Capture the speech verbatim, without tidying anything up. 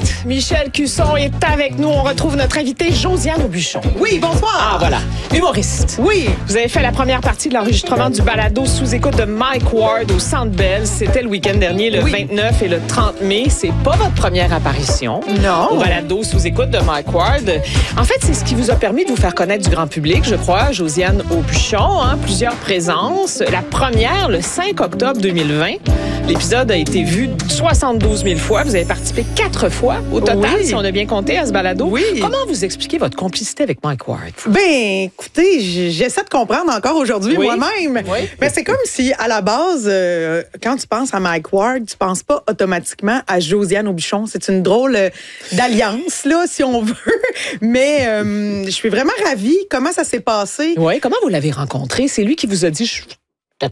Michel Cusson est avec nous. On retrouve notre invitée Josiane Aubuchon. Oui, bonsoir. Ah, voilà. Humoriste. Oui. Vous avez fait la première partie de l'enregistrement du balado sous-écoute de Mike Ward au Centre Bell. C'était le week-end dernier, le Oui. vingt-neuf et le trente mai. C'est pas votre première apparition. Non. Au balado sous-écoute de Mike Ward. En fait, c'est ce qui vous a permis de vous faire connaître du grand public, je crois, Josiane Aubuchon. Hein, plusieurs présences. La première, le cinq octobre deux mille vingt. L'épisode a été vu soixante-douze mille fois. Vous avez participé quatre fois au total, Oui. si on a bien compté, à ce balado. Oui. Comment vous expliquez votre complicité avec Mike Ward? Ben, écoutez, j- j'essaie de comprendre encore aujourd'hui Oui. moi-même. Oui. Mais c'est comme si, à la base, euh, quand tu penses à Mike Ward, tu penses pas automatiquement à Josiane Aubuchon. C'est une drôle euh, d'alliance, là, si on veut. Mais euh, je suis vraiment ravie. Comment ça s'est passé? Oui, comment vous l'avez rencontré? C'est lui qui vous a dit, je